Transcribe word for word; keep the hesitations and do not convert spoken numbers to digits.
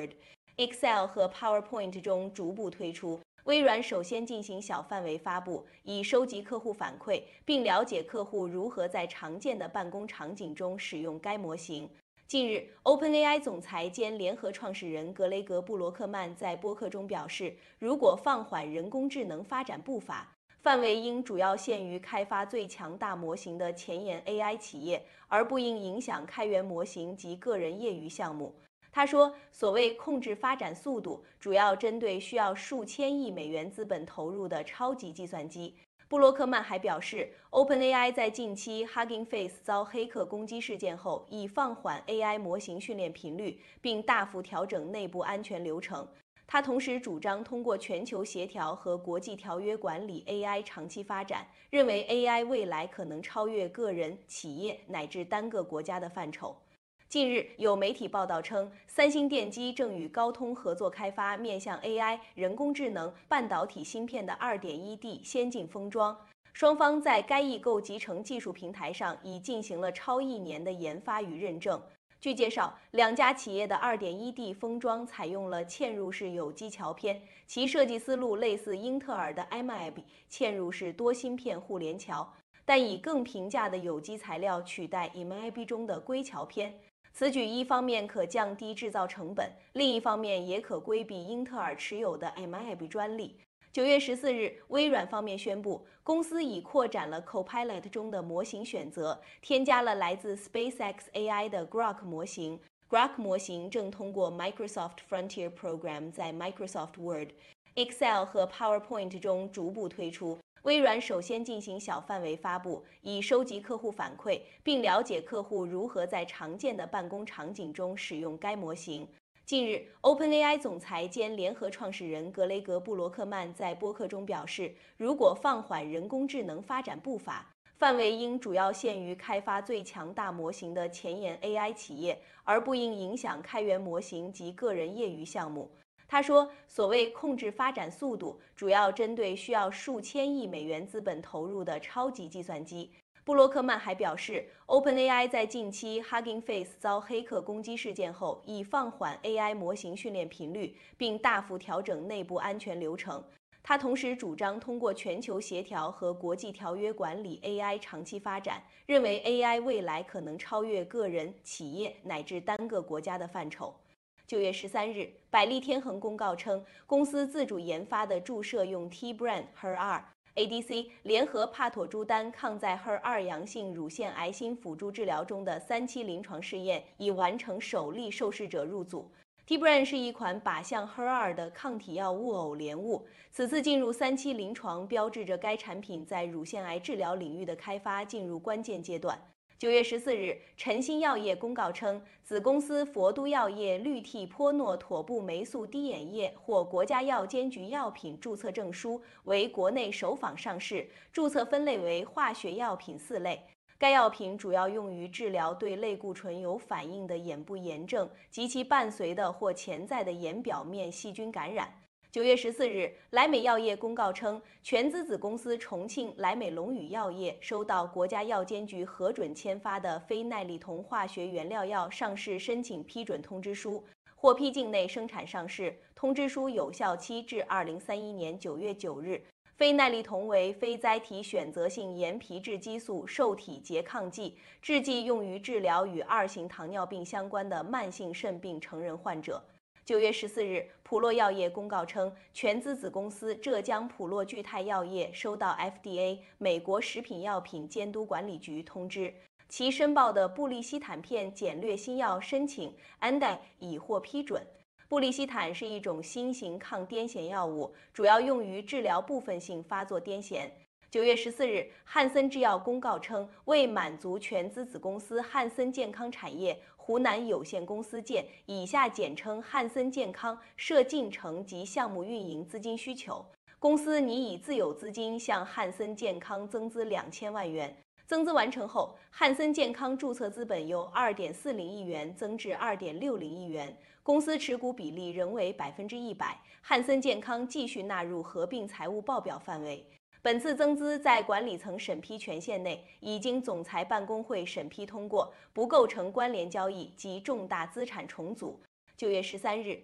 Word、Excel 和 PowerPoint 中逐步推出。微软首先进行小范围发布，以收集客户反馈，并了解客户如何在常见的办公场景中使用该模型。近日 ，OpenAI 总裁兼联合创始人格雷格·布罗克曼在播客中表示，如果放缓人工智能发展步伐，范围应主要限于开发最强大模型的前沿 A I 企业，而不应影响开源模型及个人业余项目。他说，所谓控制发展速度，主要针对需要数千亿美元资本投入的超级计算机。布洛克曼还表示 ，OpenAI 在近期 Hugging Face 遭黑客攻击事件后，已放缓 A I 模型训练频率，并大幅调整内部安全流程。他同时主张通过全球协调和国际条约管理 A I 长期发展，认为 A I 未来可能超越个人、企业乃至单个国家的范畴。近日，有媒体报道称，三星电机正与高通合作开发面向 A I、人工智能、半导体芯片的 二点一 D 先进封装。双方在该异构集成技术平台上已进行了超一年的研发与认证。据介绍，两家企业的 二点一 D 封装采用了嵌入式有机桥片，其设计思路类似英特尔的 M I B 嵌入式多芯片互联桥，但以更平价的有机材料取代 M I B 中的硅桥片。此举一方面可降低制造成本，另一方面也可规避英特尔持有的 M I B 专利。九月十四日，微软方面宣布，公司已扩展了 Copilot 中的模型选择，添加了来自 SpaceX A I 的 Grok 模型。Grok 模型正通过 Microsoft Frontier Program 在 Microsoft Word、Excel 和 PowerPoint 中逐步推出。微软首先进行小范围发布，以收集客户反馈，并了解客户如何在常见的办公场景中使用该模型。近日 ，OpenAI 总裁兼联合创始人格雷格·布罗克曼在播客中表示，如果放缓人工智能发展步伐，范围应主要限于开发最强大模型的前沿 A I 企业，而不应影响开源模型及个人业余项目。他说，所谓控制发展速度，主要针对需要数千亿美元资本投入的超级计算机。布洛克曼还表示 ，OpenAI 在近期 Hugging Face 遭黑客攻击事件后，已放缓 A I 模型训练频率，并大幅调整内部安全流程。他同时主张通过全球协调和国际条约管理 A I 长期发展，认为 A I 未来可能超越个人、企业乃至单个国家的范畴。九月十三日，百利天恒公告称，公司自主研发的注射用 T-Bran H E R 二 A D C 联合帕妥珠丹抗在 H E R 二阳性乳腺癌新辅助治疗中的三期临床试验已完成首例受试者入组。T-Bran 是一款靶向 H E R 二 的抗体药物偶联物，此次进入三期临床，标志着该产品在乳腺癌治疗领域的开发进入关键阶段。九月十四日，晨星药业公告称，子公司佛都药业氯替泼诺妥布霉素滴眼液获国家药监局药品注册证书，为国内首仿上市，注册分类为化学药品四类。该药品主要用于治疗对类固醇有反应的眼部炎症及其伴随的或潜在的眼表面细菌感染。九月十四日，莱美药业公告称，全资子公司重庆莱美龙宇药业收到国家药监局核准签发的非奈利酮化学原料药上市申请批准通知书，获批境内生产上市。通知书有效期至二零三一年九月九日。非奈利酮为非甾体选择性盐皮质激素受体拮抗剂，制剂用于治疗与二型糖尿病相关的慢性肾病成人患者。九月十四日，普洛药业公告称，全资子公司浙江普洛聚泰药业收到 F D A 美国食品药品监督管理局通知，其申报的布利西坦片简略新药申请 A N D A 已获批准。布利西坦是一种新型抗癫痫药物，主要用于治疗部分性发作癫痫。九月十四日，汉森制药公告称，为满足全资子公司汉森健康产业湖南有限公司建（以下简称汉森健康）设进程及项目运营资金需求，公司拟以自有资金向汉森健康增资两千万元。增资完成后，汉森健康注册资本由二点四零亿元增至二点六零亿元，公司持股比例仍为百分之一百，汉森健康继续纳入合并财务报表范围。本次增资在管理层审批权限内，已经总裁办公会审批通过，不构成关联交易及重大资产重组。九月十三日，